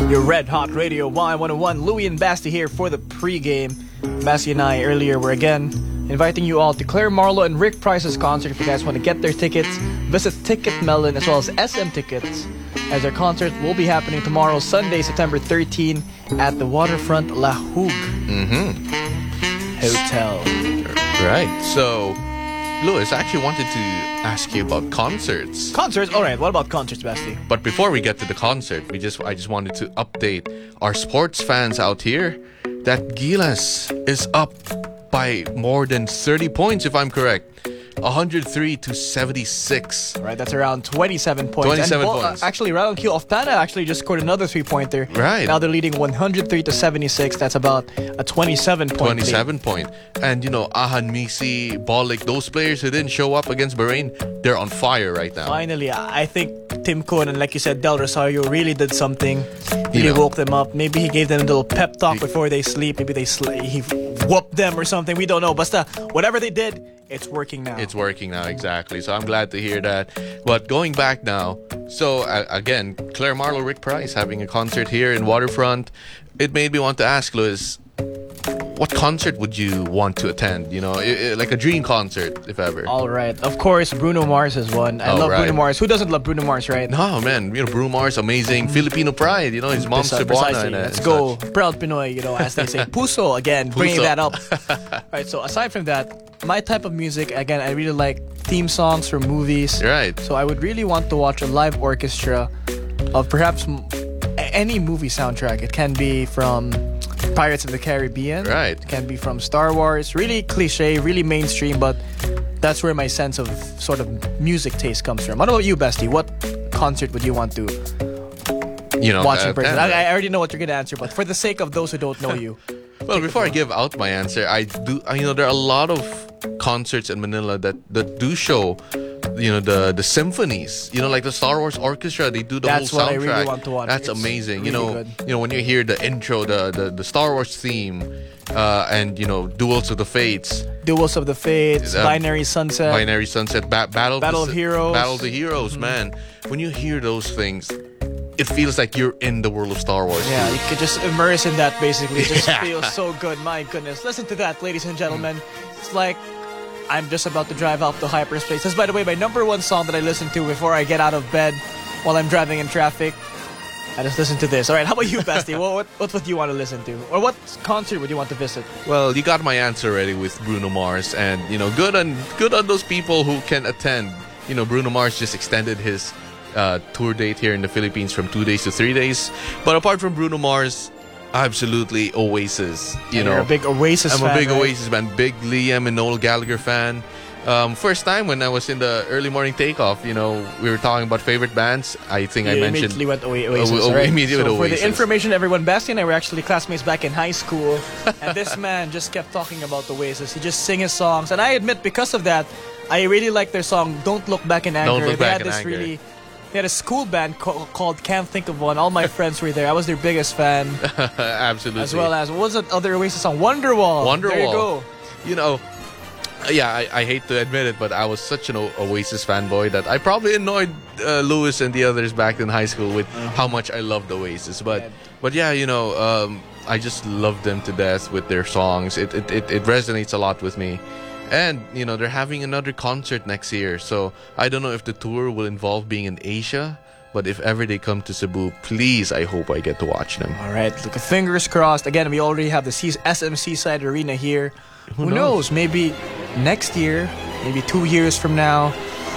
Your Red Hot Radio Y101. Louie and Basti here for the pregame. Basti and I earlier were again inviting you all to Claire Marlowe and Rick Price's concert. If you guys want to get their tickets, visit Ticket Melon as well as SM Tickets, as their concert will be happening tomorrow, Sunday, September 13, at the Waterfront La Hogue Hotel. Right. So, Louis, I actually wanted to ask you about concerts. Concerts? Alright, what about concerts, Basti? But before we get to the concert, I just wanted to update our sports fans out here that Gilas is up by more than 30 points, if I'm correct. 103-76. Right, that's around 27 points. 27 points. Actually, Radon Keel of Pana actually just scored another 3-pointer. Right. Now they're leading 103-76. That's about a 27-point 27 point. And, Ahan Misi, Bolik, those players who didn't show up against Bahrain, they're on fire right now. Finally, I think Tim Cohn and, like you said, Del Rosario really did something. Really woke them up. Maybe he gave them a little pep talk before they sleep. Maybe he whooped them or something. We don't know. Basta, whatever they did, it's working now. It's working now, exactly. So I'm glad to hear that. But going back now, so again, Claire Marlowe, Rick Price having a concert here in Waterfront. It made me want to ask, Louis, what concert would you want to attend? Like a dream concert, if ever. All right. Of course, Bruno Mars is one. I love Bruno Mars. Who doesn't love Bruno Mars, right? No, man. Bruno Mars, amazing. Filipino pride. His mom's Cebuana. Let's go. Proud Pinoy, as they say. Puso, again, bringing that up. Right, so aside from that, my type of music, again, I really like theme songs from movies. Right. So I would really want to watch a live orchestra of perhaps any movie soundtrack. It can be from Pirates of the Caribbean. Right. It can be from Star Wars. Really cliche, really mainstream, but that's where my sense of sort of music taste comes from. What about you, Basti? What concert would you want to watch in person? I already know what you're going to answer, but for the sake of those who don't know you. Well, before I give out my answer, there are a lot of concerts in Manila that do show the symphonies, like the Star Wars Orchestra, they do the whole soundtrack. That's what I really want to watch. That's amazing. Really good. When you hear the intro, the Star Wars theme, and Duels of the Fates, Binary Sunset, Battle of Heroes, Battle of the Heroes. Man, when you hear those things, it feels like you're in the world of Star Wars. Yeah, you could just immerse in that, basically. It just feels so good. My goodness. Listen to that, ladies and gentlemen. It's like I'm just about to drive out to hyperspace. This is, by the way, my number one song that I listen to before I get out of bed while I'm driving in traffic. I just listen to this. All right, how about you, Basti? what would you want to listen to? Or what concert would you want to visit? Well, you got my answer already with Bruno Mars. And, good on those people who can attend. Bruno Mars just extended his tour date here in the Philippines from 2 days to 3 days. But apart from Bruno Mars, absolutely Oasis. You're a big Oasis fan. I'm a big right? Oasis fan, big Liam and Noel Gallagher fan. First time when I was in the early morning takeoff, we were talking about favorite bands. I think I mentioned immediately went Oasis, right? Immediately so Oasis. For the information, everyone, Basti and I were actually classmates back in high school, and this man just kept talking about Oasis. He just sing his songs, and I admit, because of that, I really like their song "Don't Look Back in Anger." Don't Look Back in Anger. They had a school band called Can't Think of One. All my friends were there. I was their biggest fan. Absolutely. As well as, what was that other Oasis song? Wonderwall. There you go. I hate to admit it, but I was such an Oasis fanboy that I probably annoyed Louis and the others back in high school with how much I loved Oasis. But yeah, I just love them to death with their songs. It resonates a lot with me. And, they're having another concert next year. So I don't know if the tour will involve being in Asia. But if ever they come to Cebu, please, I hope I get to watch them. All right. Look, fingers crossed. Again, we already have the SM Seaside Arena here. Who knows? Maybe next year, maybe 2 years from now.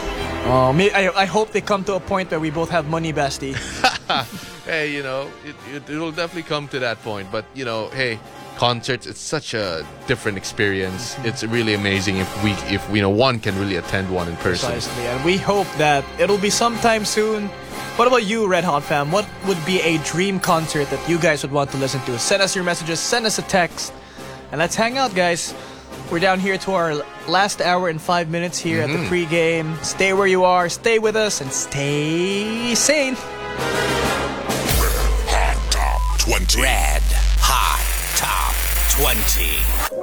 I hope they come to a point where we both have money, Basti. Hey, it will definitely come to that point. But, hey, concerts, it's such a different experience. It's really amazing if one can really attend one in person. Precisely, and we hope that it'll be sometime soon. What about you, Red Hot fam? What would be a dream concert that you guys would want to listen to? Send us your messages, send us a text, and let's hang out, guys. We're down here to our last hour and 5 minutes here at the pregame. Stay where you are, stay with us, and stay sane. Hot Top 20. Red Hot Top 20.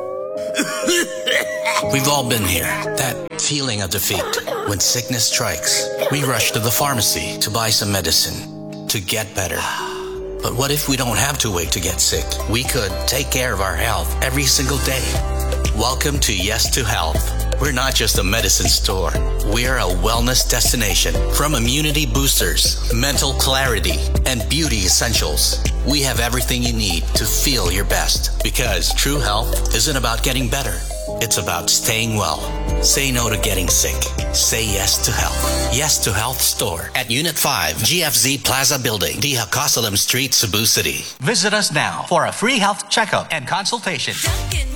We've all been here. That feeling of defeat. When sickness strikes, we rush to the pharmacy to buy some medicine to get better. But what if we don't have to wait to get sick? We could take care of our health every single day. Welcome to Yes to Health. We're not just a medicine store. We're a wellness destination. From immunity boosters, mental clarity, and beauty essentials, we have everything you need to feel your best. Because true health isn't about getting better. It's about staying well. Say no to getting sick. Say yes to health. Yes to Health Store at Unit 5, GFZ Plaza Building, D. Hacosalem Street, Cebu City. Visit us now for a free health checkup and consultation.